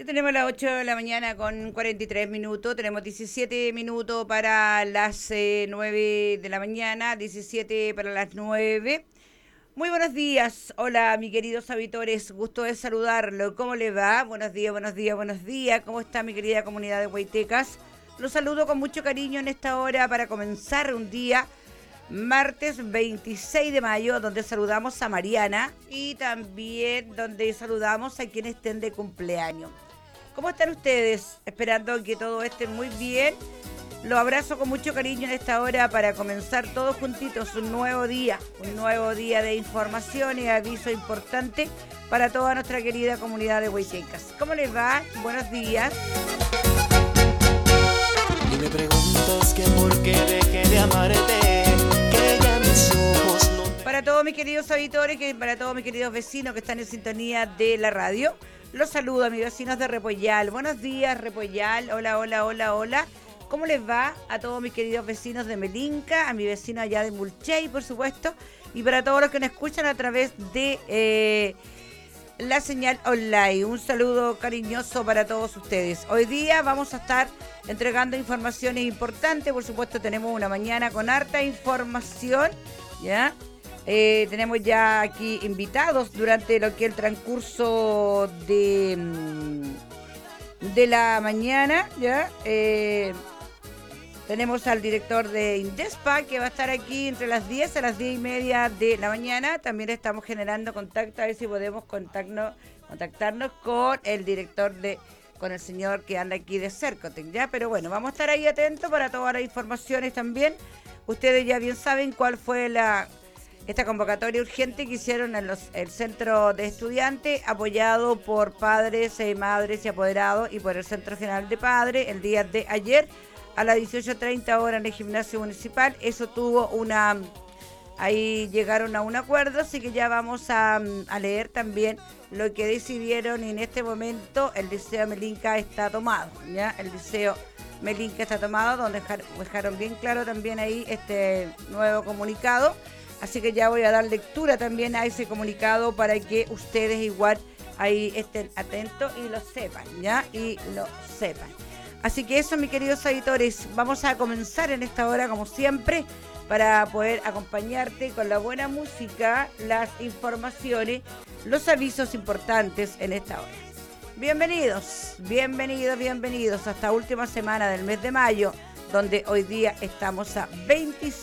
tenemos las 8 de la mañana con 43 minutos, tenemos 17 minutos para las 9 de la mañana, 17 para las 9. Muy buenos días, hola mis queridos auditores, gusto de saludarlo, ¿cómo le va? Buenos días, buenos días, buenos días, ¿cómo está mi querida comunidad de Huaytecas? Los saludo con mucho cariño en esta hora para comenzar un día martes 26 de mayo, donde saludamos a Mariana y también donde saludamos a quienes estén de cumpleaños. ¿Cómo están ustedes? Esperando que todo esté muy bien. Los abrazo con mucho cariño en esta hora para comenzar todos juntitos un nuevo día de información y aviso importante para toda nuestra querida comunidad de Huaytecas. ¿Cómo les va? Buenos días. Y me preguntas que por qué dejé de amarte. Para todos mis queridos auditores, para todos mis queridos vecinos que están en sintonía de la radio, los saludo a mis vecinos de Repollal. Buenos días, Repollal. Hola, hola, hola, hola. ¿Cómo les va? A todos mis queridos vecinos de Melinca, a mi vecino allá de Mulchey, por supuesto, y para todos los que nos escuchan a través de la señal online. Un saludo cariñoso para todos ustedes. Hoy día vamos a estar entregando informaciones importantes. Por supuesto, tenemos una mañana con harta información, ¿ya? Tenemos ya aquí invitados durante lo que es el transcurso de la mañana, ¿ya? Tenemos al director de Indespa que va a estar aquí entre las 10 a las 10 y media de la mañana. También estamos generando contacto a ver si podemos contactarnos con el director con el señor que anda aquí de Cercotec, ¿ya? Pero bueno, vamos a estar ahí atentos para todas las informaciones también. Ustedes ya bien saben cuál fue esta convocatoria urgente que hicieron en el centro de estudiantes, apoyado por padres, madres y apoderados y por el Centro General de Padres el día de ayer a las 18:30 horas en el gimnasio municipal. Eso tuvo ahí llegaron a un acuerdo, así que ya vamos a leer también lo que decidieron y en este momento el Liceo Melinca está tomado, ¿ya? El Liceo Melinca está tomado, donde dejaron bien claro también ahí este nuevo comunicado. Así que ya voy a dar lectura también a ese comunicado para que ustedes igual ahí estén atentos y lo sepan, ¿ya? Y lo sepan. Así que eso, mis queridos auditores, vamos a comenzar en esta hora, como siempre, para poder acompañarte con la buena música, las informaciones, los avisos importantes en esta hora. Bienvenidos, bienvenidos, bienvenidos a esta última semana del mes de mayo, donde hoy día estamos a 25